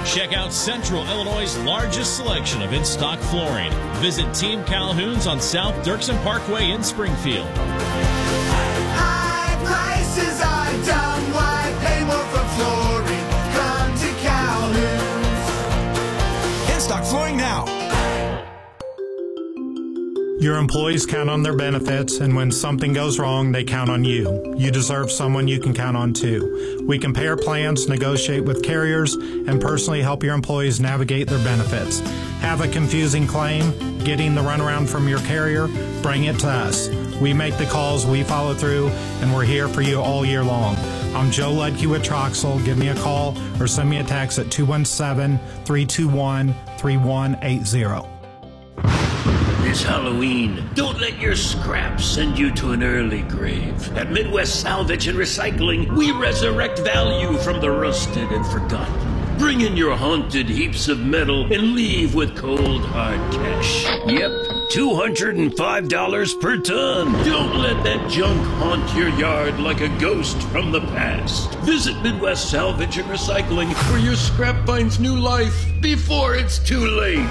Check out Central Illinois' largest selection of in-stock flooring. Visit Team Calhoun's on South Dirksen Parkway in Springfield. High prices are dumb. Why pay more for flooring? Come to Calhoun's. In-stock flooring now. Your employees count on their benefits, and when something goes wrong, they count on you. You deserve someone you can count on, too. We compare plans, negotiate with carriers, and personally help your employees navigate their benefits. Have a confusing claim? Getting the runaround from your carrier? Bring it to us. We make the calls, we follow through, and we're here for you all year long. I'm Joe Ludke with Troxel. Give me a call or send me a text at 217-321-3180. It's Halloween. Don't let your scraps send you to an early grave. At Midwest Salvage and Recycling, we resurrect value from the rusted and forgotten. Bring in your haunted heaps of metal and leave with cold, hard cash. Yep, $205 per ton. Don't let that junk haunt your yard like a ghost from the past. Visit Midwest Salvage and Recycling, where your scrap finds new life before it's too late.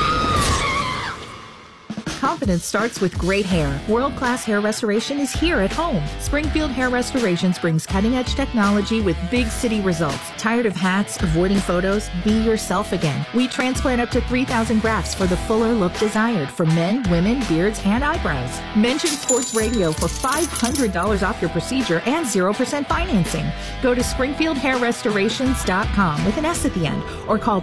Confidence starts with great hair. World-class hair restoration is here at home. Springfield Hair Restorations brings cutting-edge technology with big city results. Tired of hats, avoiding photos? Be yourself again. We transplant up to 3,000 grafts for the fuller look desired for men, women, beards, and eyebrows. Mention Sports Radio for $500 off your procedure and 0% financing. Go to SpringfieldHairRestorations.com with an S at the end, or call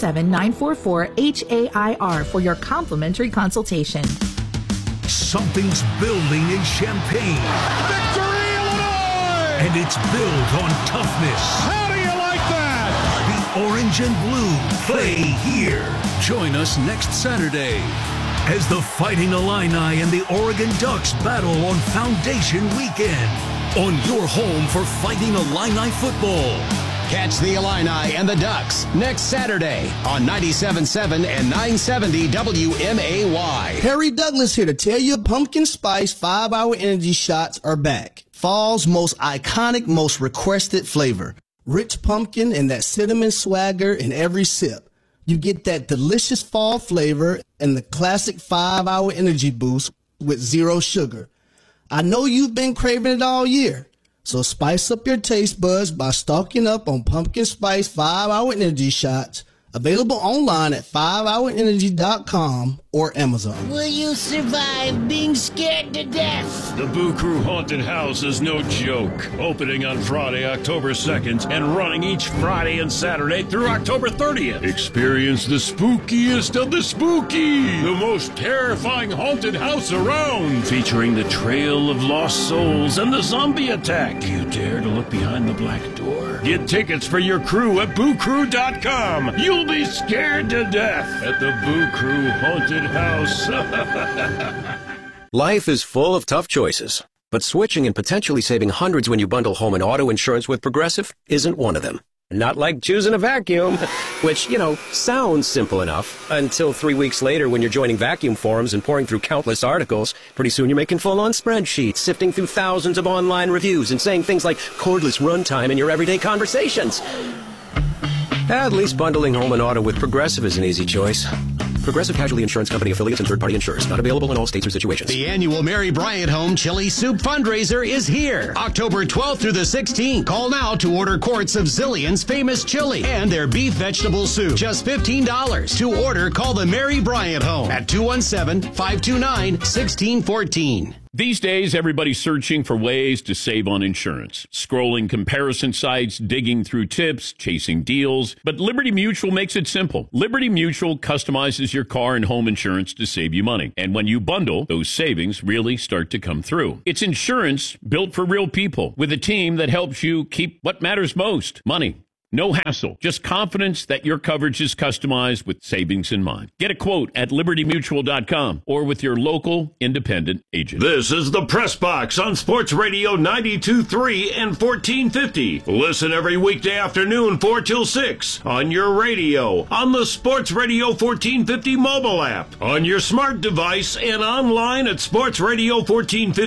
217-944-HAIR for your complimentary consultation. Something's building in Champaign. Victory, Illinois! And it's built on toughness. How do you like that? The orange and blue play here. Join us next Saturday as the Fighting Illini and the Oregon Ducks battle on Foundation Weekend on your home for Fighting Illini football. Catch the Illini and the Ducks next Saturday on 97.7 and 970 WMAY. Harry Douglas here to tell you Pumpkin Spice 5-Hour Energy Shots are back. Fall's most iconic, most requested flavor. Rich pumpkin and that cinnamon swagger in every sip. You get that delicious fall flavor and the classic 5-Hour Energy Boost with zero sugar. I know you've been craving it all year. So spice up your taste buds by stocking up on Pumpkin Spice 5-Hour Energy Shots, available online at 5hourenergy.com or Amazon. Will you survive being scared to death? The Boo Crew Haunted House is no joke. Opening on Friday, October 2nd, and running each Friday and Saturday through October 30th. Experience the spookiest of the spooky. The most terrifying haunted house around. Featuring the Trail of Lost Souls and the Zombie Attack. Do you dare to look behind the black door? Get tickets for your crew at BooCrew.com. You'll be scared to death at the Boo Crew Haunted House. Life is full of tough choices, but switching and potentially saving hundreds when you bundle home and auto insurance with Progressive isn't one of them. Not like choosing a vacuum, which, sounds simple enough until 3 weeks later when you're joining vacuum forums and pouring through countless articles. Pretty soon you're making full-on spreadsheets, sifting through thousands of online reviews and saying things like cordless runtime in your everyday conversations. At least bundling home and auto with Progressive is an easy choice. Progressive Casualty Insurance Company affiliates and third-party insurers. Not available in all states or situations. The annual Mary Bryant Home Chili Soup fundraiser is here. October 12th through the 16th. Call now to order quarts of Zillion's famous chili and their beef vegetable soup. Just $15. To order, call the Mary Bryant Home at 217-529-1614. These days, everybody's searching for ways to save on insurance. Scrolling comparison sites, digging through tips, chasing deals. But Liberty Mutual makes it simple. Liberty Mutual customizes your car and home insurance to save you money. And when you bundle, those savings really start to come through. It's insurance built for real people with a team that helps you keep what matters most, money. No hassle, just confidence that your coverage is customized with savings in mind. Get a quote at libertymutual.com or with your local independent agent. This is the Press Box on Sports Radio 92.3 and 1450. Listen every weekday afternoon 4 till 6 on your radio, on the Sports Radio 1450 mobile app, on your smart device, and online at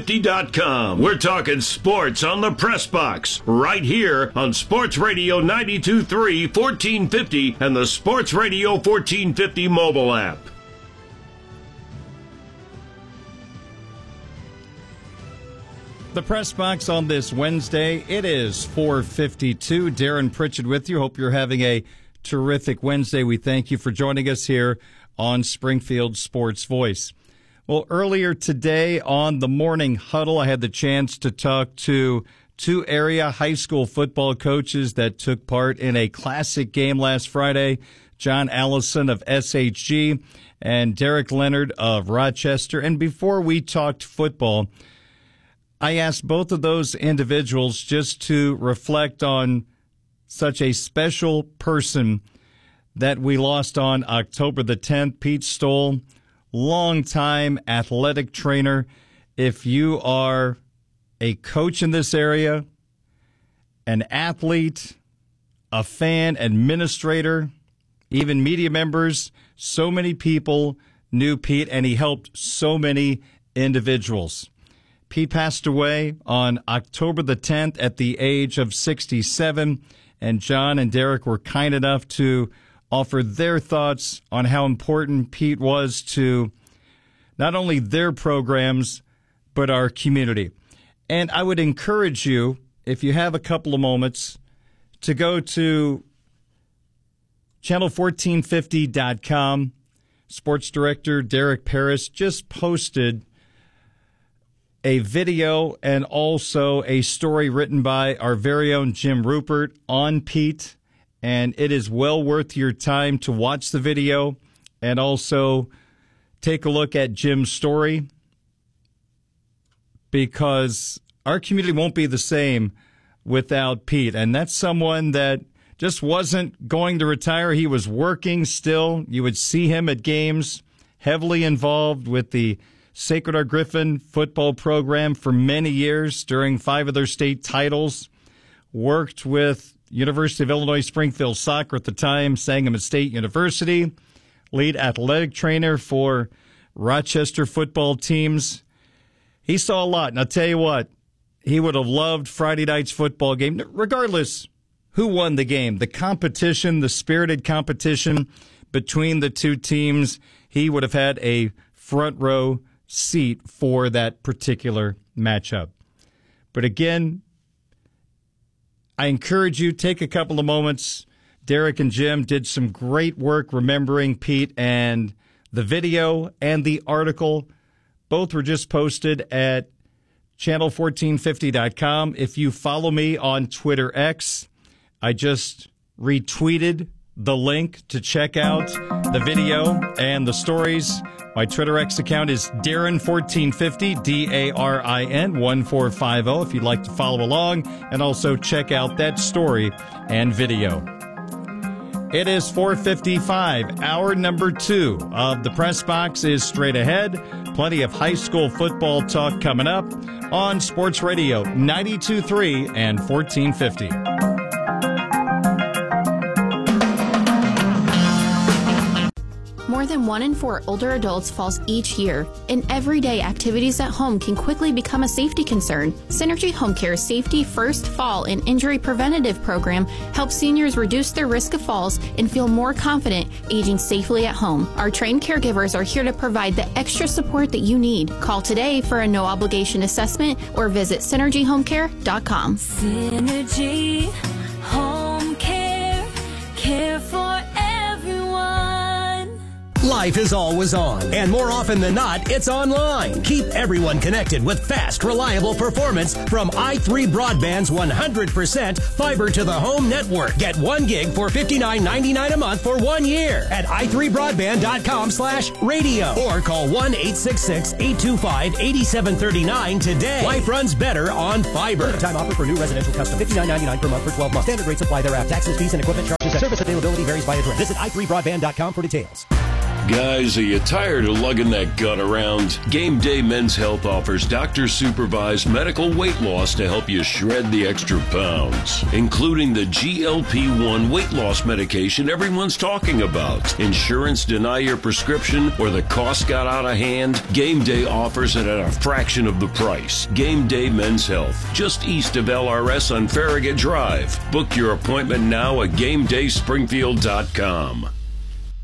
sportsradio1450.com. We're talking sports on the Press Box right here on Sports Radio 92.3 92.3 1450 and the Sports Radio 1450 mobile app. The Press Box on this Wednesday, it is 4:52. Darren Pritchett with you. Hope you're having a terrific Wednesday. We thank you for joining us here on Springfield Sports Voice. Well, earlier today on the Morning Huddle, I had the chance to talk to two area high school football coaches that took part in a classic game last Friday. John Allison of SHG and Derek Leonard of Rochester. And before we talked football, I asked both of those individuals just to reflect on such a special person that we lost on October the 10th, Pete Stoll, longtime athletic trainer. If you are a coach in this area, an athlete, a fan, administrator, even media members, so many people knew Pete, and he helped so many individuals. Pete passed away on October the 10th at the age of 67, and John and Derek were kind enough to offer their thoughts on how important Pete was to not only their programs, but our community. And I would encourage you, if you have a couple of moments, to go to channel1450.com. Sports Director Derek Paris just posted a video and also a story written by our very own Jim Rupert on Pete, and it is well worth your time to watch the video and also take a look at Jim's story, because our community won't be the same without Pete. And that's someone that just wasn't going to retire. He was working still. You would see him at games, heavily involved with the Sacred Heart Griffin football program for many years during 5 of their state titles. Worked with University of Illinois Springfield soccer at the time, Sangamon State University. Lead athletic trainer for Rochester football teams. He saw a lot, and I'll tell you what, he would have loved Friday night's football game, regardless who won the game. The competition, the spirited competition between the two teams, he would have had a front row seat for that particular matchup. But again, I encourage you, take a couple of moments. Derek and Jim did some great work remembering Pete, and the video and the article, both were just posted at channel1450.com. If you follow me on Twitter X, I just retweeted the link to check out the video and the stories. My Twitter X account is Darren1450, DARIN 1450, if you'd like to follow along and also check out that story and video. It is 4:55. Hour number 2 of the Press Box is straight ahead. Plenty of high school football talk coming up on Sports Radio 92.3 and 1450. More than 1 in 4 older adults falls each year, and everyday activities at home can quickly become a safety concern. Synergy Home Care's Safety First Fall and Injury Preventative Program helps seniors reduce their risk of falls and feel more confident aging safely at home. Our trained caregivers are here to provide the extra support that you need. Call today for a no-obligation assessment or visit synergyhomecare.com. Synergy Home Care, care for Life is always on, and more often than not, it's online. Keep everyone connected with fast, reliable performance from i3 Broadband's 100% fiber-to-the-home network. Get 1 gig for $59.99 a month for 1 year at i3broadband.com/radio or call 1-866-825-8739 today. Life runs better on fiber. Time offer for new residential custom, $59.99 per month for 12 months. Standard rates apply thereafter. Taxes, fees, and equipment charges. Service availability varies by address. Visit i3broadband.com for details. Guys, are you tired of lugging that gut around? Game Day Men's Health offers doctor-supervised medical weight loss to help you shred the extra pounds, including the GLP-1 weight loss medication everyone's talking about. Insurance deny your prescription or the cost got out of hand? Game Day offers it at a fraction of the price. Game Day Men's Health, just east of LRS on Farragut Drive. Book your appointment now at GameDaySpringfield.com.